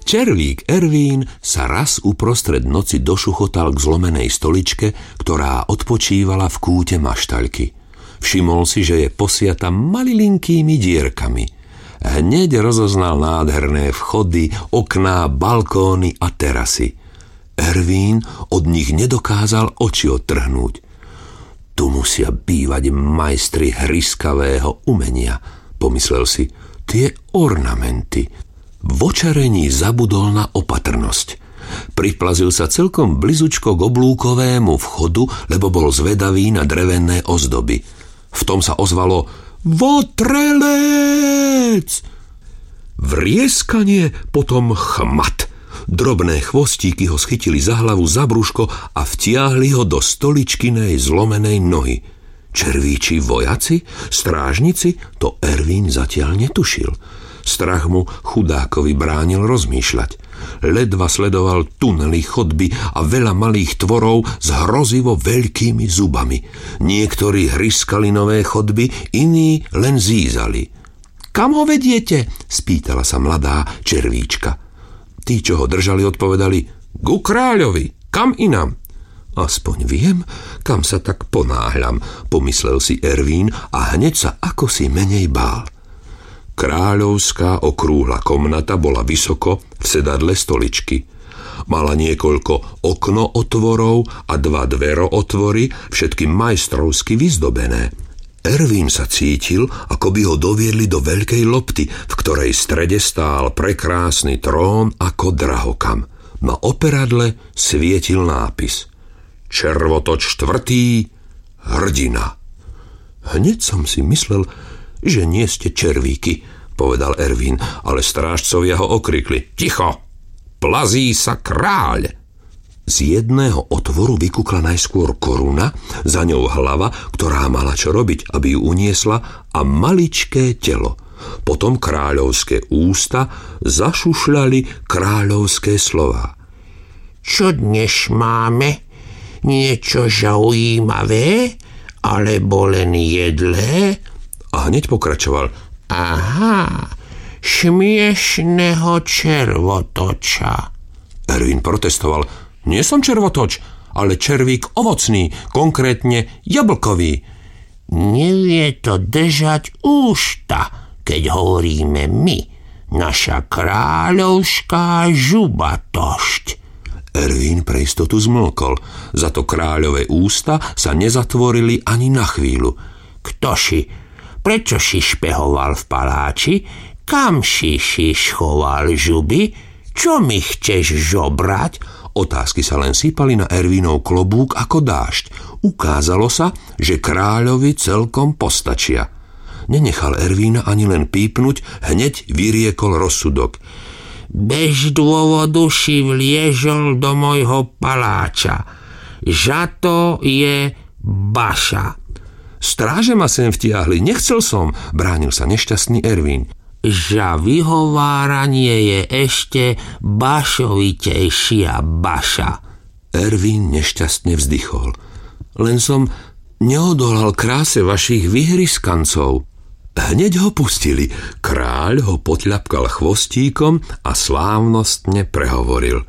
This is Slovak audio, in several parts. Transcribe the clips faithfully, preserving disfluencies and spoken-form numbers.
Červík Ervín sa raz uprostred noci došuchotal k zlomenej stoličke, ktorá odpočívala v kúte maštaľky. Všimol si, že je posiata malilinkými dierkami. Hneď rozoznal nádherné vchody, okná, balkóny a terasy. Ervín od nich nedokázal oči odtrhnúť. Tu musia bývať majstri hryskavého umenia, pomyslel si. Tie ornamenty. V očarení zabudol na opatrnosť. Priplazil sa celkom blizučko k oblúkovému vchodu, lebo bol zvedavý na drevené ozdoby. V tom sa ozvalo Votrelec! Vrieskanie, potom chmat. Drobné chvostíky ho schytili za hlavu, za brúško a vtiahli ho do stoličkinej zlomenej nohy. Červíči vojaci? Strážnici? To Ervín zatiaľ netušil. Strach mu chudákovi bránil rozmýšľať. Ledva sledoval tunely, chodby a veľa malých tvorov s hrozivo veľkými zubami. Niektorí hryskali nové chodby, iní len zízali. Kam ho vediete? Spýtala sa mladá červíčka. Tí, čo ho držali, odpovedali ku kráľovi, kam inam. Aspoň viem, kam sa tak ponáhľam, pomyslel si Ervín a hneď sa akosi menej bál. Kráľovská okrúhla komnata bola vysoko v sedadle stoličky. Mala niekoľko okno-otvorov a dva dvero-otvory, všetky majstrovsky vyzdobené. Ervín sa cítil, ako by ho doviedli do veľkej lopty, v ktorej strede stál prekrásny trón ako drahokam. Na operadle svietil nápis Červotoč štvrtý, hrdina. Hneď som si myslel, že nie ste červíky, povedal Ervín, ale strážcovia ho okrikli. Ticho! Plazí sa kráľ! Z jedného otvoru vykukla najskôr koruna, za ňou hlava, ktorá mala čo robiť, aby ju uniesla, a maličké telo. Potom kráľovské ústa zašušľali kráľovské slová. Čo dnes máme? Niečo zaujímavé? Alebo len jedlé? A hneď pokračoval. Aha, smiešného červotoča. Ervín protestoval. Nie som červotoč, ale červík ovocný, konkrétne jablkový. Nevie to držať ústa, keď hovoríme my. Naša kráľovská žubatošť. Ervín pre istotu zmlkol. Za to kráľové ústa sa nezatvorili ani na chvíľu. Ktoši? Prečo si špehoval v paláči? Kam si si schoval žuby? Čo mi chceš žobrať? Otázky sa len sypali na Ervínov klobúk ako dážď. Ukázalo sa, že kráľovi celkom postačia. Nenechal Ervína ani len pípnuť, hneď vyriekol rozsudok. Bez dôvodu si vliežol do mojho paláča. Za to je baša. Stráže ma sem vtiahli, nechcel som, bránil sa nešťastný Ervín. Za vyhováranie je ešte bašovitejšia baša. Ervín nešťastne vzdychol. Len som neodolal kráse vašich vyhryskancov. Hneď ho pustili. Kráľ ho potľapkal chvostíkom a slávnostne prehovoril.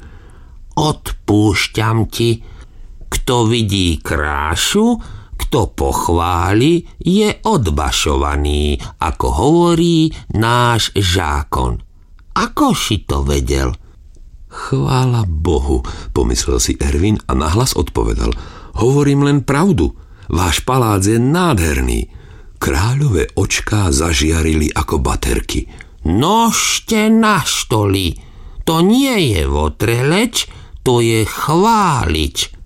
Odpúšťam ti. Kto vidí krásu, kto pochváli, je odbašovaný, ako hovorí náš zákon. Ako si to vedel? Chvála Bohu, pomyslel si Ervín a nahlas odpovedal. Hovorím len pravdu. Váš palác je nádherný. Kráľové očká zažiarili ako baterky. Nožte na stoli. To nie je votreleč, to je chválič.